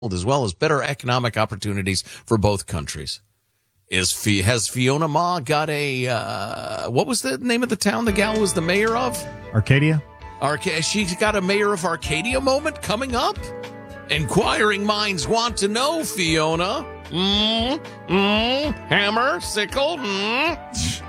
as well as better economic opportunities for both countries. Has Fiona Ma got a, what was the name of the town the gal was the mayor of? Arcadia? She's got a mayor of Arcadia moment coming up? Inquiring minds want to know, Fiona. Hammer, sickle,